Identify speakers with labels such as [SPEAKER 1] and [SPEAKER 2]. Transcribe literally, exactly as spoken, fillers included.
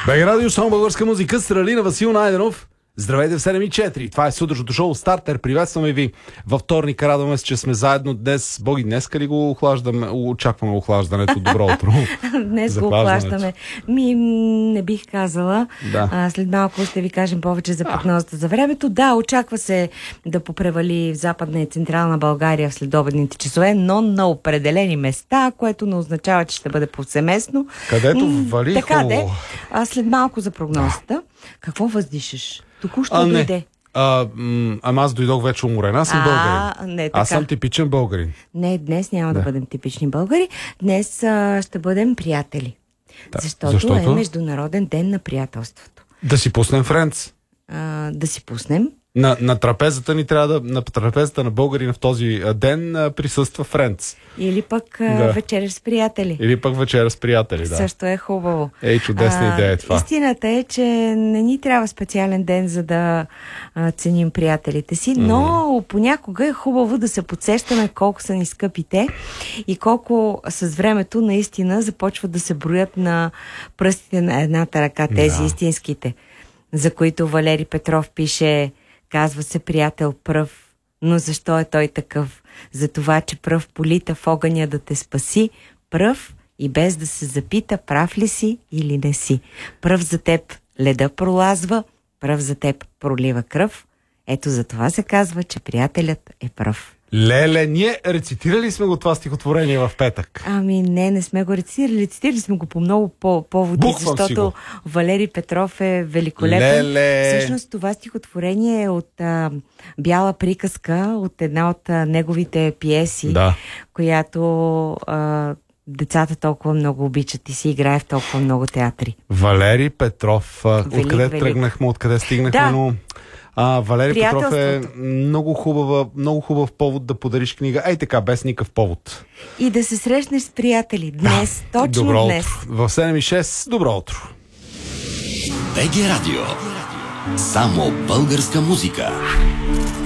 [SPEAKER 1] БГ Радио, само българска музика, Стралина, Васил Найденов. Здравейте в седем и четири. Това е сутрешното шоу Стартер. Приветстваме ви във вторник. Радваме се, че сме заедно днес. Боги, днеска ли го охлаждаме? Очакваме охлаждането. Добро утро.
[SPEAKER 2] Днес го охлаждаме. Ми, не бих казала.
[SPEAKER 1] Да.
[SPEAKER 2] А, след малко ще ви кажем повече за прогнозата за времето. Да, очаква се да попревали в Западна и Централна България в следобедните часове, но на определени места, което не означава, че ще бъде повсеместно.
[SPEAKER 1] Където вали
[SPEAKER 2] така де.
[SPEAKER 1] хубаво.
[SPEAKER 2] А след малко за прогнозата. Какво въздишаш? Току-що
[SPEAKER 1] А, не.
[SPEAKER 2] дойде.
[SPEAKER 1] А, м- ама аз дойдох вече уморен. Аз съм
[SPEAKER 2] А,
[SPEAKER 1] българин.
[SPEAKER 2] не, така.
[SPEAKER 1] Аз съм типичен българин.
[SPEAKER 2] Не, днес няма да,
[SPEAKER 1] Да.
[SPEAKER 2] да бъдем типични българи. Днес а, ще бъдем приятели.
[SPEAKER 1] Да.
[SPEAKER 2] Защото,
[SPEAKER 1] Защото
[SPEAKER 2] е Международен ден на приятелството.
[SPEAKER 1] Да си пуснем Френдс.
[SPEAKER 2] А, да си пуснем.
[SPEAKER 1] На, на трапезата ни трябва да... На трапезата на българина в този а, ден а, присъства Френдс.
[SPEAKER 2] Или пък а,
[SPEAKER 1] Да.
[SPEAKER 2] вечеря с приятели.
[SPEAKER 1] Или пък вечера с приятели, да.
[SPEAKER 2] Също е хубаво.
[SPEAKER 1] Ей, чудесна идея е това.
[SPEAKER 2] Истината е, че не ни трябва специален ден, за да а, ценим приятелите си, но mm-hmm. понякога е хубаво да се подсещаме колко са ни скъпите и колко с времето наистина започват да се броят на пръстите на едната ръка тези
[SPEAKER 1] Да.
[SPEAKER 2] истинските, за които Валери Петров пише: казва се приятел пръв, но защо е той такъв? За това, че пръв полита в огъня да те спаси, пръв и без да се запита прав ли си или не си. Пръв за теб леда пролазва, пръв за теб пролива кръв. Ето за това се казва, че приятелят е пръв.
[SPEAKER 1] Леле, ние рецитирали сме го това стихотворение в петък.
[SPEAKER 2] Ами не, не сме го рецитирали. Рецитирали сме го по много по- поводи,
[SPEAKER 1] Буквам си
[SPEAKER 2] защото
[SPEAKER 1] го.
[SPEAKER 2] Валери Петров е великолепен.
[SPEAKER 1] Леле!
[SPEAKER 2] Всъщност това стихотворение е от а, бяла приказка, от една от а, неговите пиеси,
[SPEAKER 1] Да.
[SPEAKER 2] която а, децата толкова много обичат и си играе в толкова много театри.
[SPEAKER 1] Валери Петров. а,
[SPEAKER 2] Велик,
[SPEAKER 1] Откъде
[SPEAKER 2] велик.
[SPEAKER 1] тръгнахме, откъде стигнахме,
[SPEAKER 2] Да.
[SPEAKER 1] но... А, Валери Петров е
[SPEAKER 2] Приятелството.
[SPEAKER 1] много, хубава, много хубав повод да подариш книга. Ей така, без никакъв повод.
[SPEAKER 2] И да се срещнеш с приятели днес, точно
[SPEAKER 1] Добро
[SPEAKER 2] днес.
[SPEAKER 1] утро. В седем и шест, добро утро.
[SPEAKER 3] БГ Радио. Само българска музика.